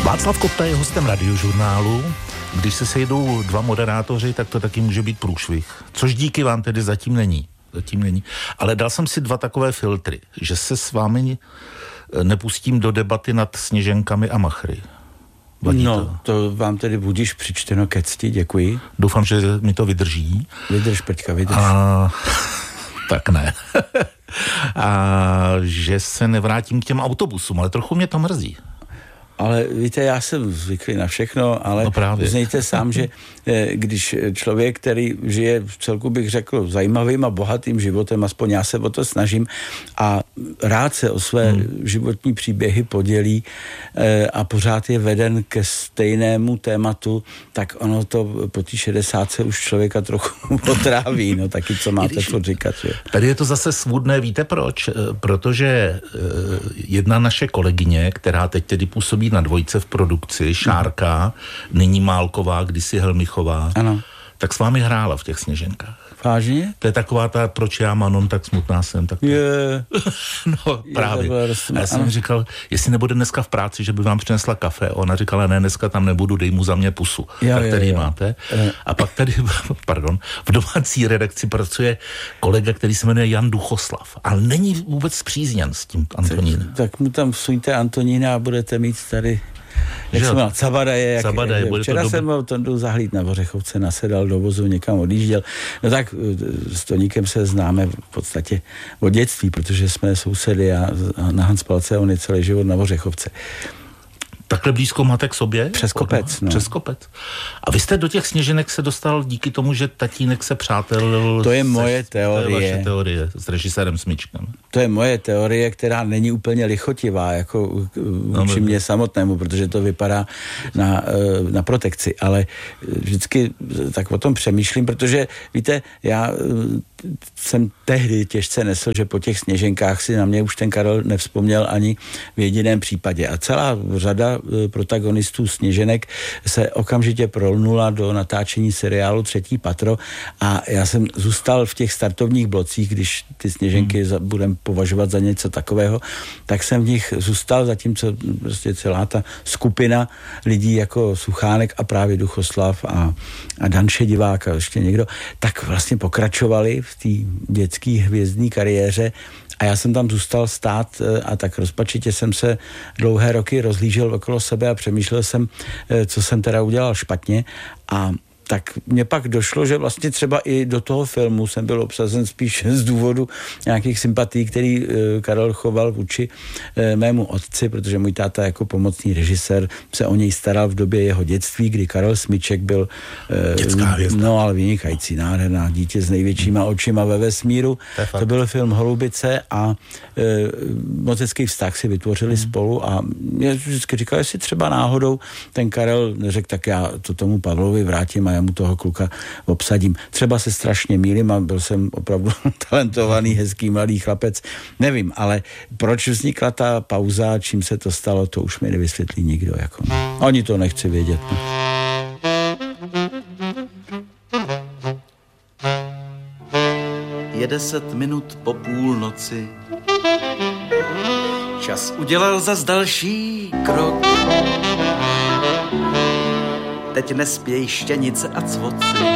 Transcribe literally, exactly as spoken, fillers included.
Václav Kopta je hostem Radiožurnálu. Když se sejdou dva moderátoři, tak to taky může být průšvih. Což díky vám tedy zatím není. Zatím není. Ale dal jsem si dva takové filtry, že se s vámi nepustím do debaty nad Sněženkami a Machry. Vadí no, to? to vám tedy budíš přičteno ke cti, děkuji. Doufám, že mi to vydrží. Vydrž, Peťka, vydrž. A... tak ne. A že se nevrátím k těm autobusům, ale trochu mě to mrzí. Ale víte, já jsem zvyklý na všechno, ale no uznejte sám, že když člověk, který žije v celku, bych řekl, zajímavým a bohatým životem, aspoň já se o to snažím a rád se o své hmm. životní příběhy podělí a pořád je veden ke stejnému tématu, tak ono to po té šedesátce už člověka trochu otráví, no taky co máte když, co říkat. Že? Tady je to zase svůdné, víte proč? Protože jedna naše kolegyně, která teď tedy působí na Dvojce v produkci, Šárka, hmm. nyní Málková, kdysi Helmichová, ano. tak s vámi hrála v těch Sněženkách. Vážně? To je taková ta, proč já Manon, tak smutná jsem. Tak je. No právě. Je, a já jsem ano. říkal, jestli nebude dneska v práci, že by vám přinesla kafe. Ona říkala, ne, dneska tam nebudu, dej mu za mě pusu. Jo, tak tady jo, jo. máte. A pak tady, pardon, v domácí redakci pracuje kolega, který se jmenuje Jan Duchoslav. Ale není vůbec zpřízněn s tím Antonínem. Tak, tak mu tam vsuňte Antonína a budete mít tady... Jak jsem mal, Cabadaje, jak, Cabadaje, jak, včera to jsem mal Tondu zahlít na Vořechovce, nasedal do vozu, někam odjížděl. No tak s Toníkem se známe v podstatě od dětství, protože jsme sousedy a na Hanspalce, on je celý život na Vořechovce. Takhle blízko máte k sobě? Přes kopec, no. Přes kopec. A vy jste do těch Sněženek se dostal díky tomu, že tatínek se přátelil... To je moje se, teorie. To je vaše teorie s režisérem Smyčkem. To je moje teorie, která není úplně lichotivá, jako vůči mě samotnému, protože to vypadá na, na protekci, ale vždycky tak o tom přemýšlím, protože víte, já jsem tehdy těžce nesl, že po těch Sněženkách si na mě už ten Karel nevzpomněl ani v jediném případě. A celá řada protagonistů Sněženek se okamžitě prolnula do natáčení seriálu Třetí patro a já jsem zůstal v těch startovních blocích, když ty Sněženky hmm. budeme považovat za něco takového, tak jsem v nich zůstal, zatímco prostě celá ta skupina lidí jako Suchánek a právě Duchoslav a, a Dan Šedivák a ještě někdo, tak vlastně pokračovali v té dětské hvězdní kariéře a já jsem tam zůstal stát a tak rozpačitě jsem se dlouhé roky rozhlížel okolo sebe a přemýšlel jsem, co jsem teda udělal špatně a tak mně pak došlo, že vlastně třeba i do toho filmu jsem byl obsazen spíš z důvodu nějakých sympatí, který Karel choval vůči mému otci, protože můj táta jako pomocný režisér se o něj staral v době jeho dětství, kdy Karel Smyček byl dětská hvězda. No, ale vynikající, nádherná dítě s největšíma očima ve vesmíru. To, to byl film Holubice a e, motecký vztah si vytvořili hmm. spolu a mě vždycky říkal, jestli třeba náhodou ten Karel neřekl, tak já to tomu Pavlovi vrátím a já mu toho kluka obsadím. Třeba se strašně mýlím a byl jsem opravdu talentovaný, hezký mladý chlapec. Nevím, ale proč vznikla ta pauza, čím se to stalo, to už mi nevysvětlí nikdo. Jako. Oni to nechci vědět. No. Je deset minut po půlnoci. Čas udělal zas další krok. Teď nespějí štěnice a cvoci.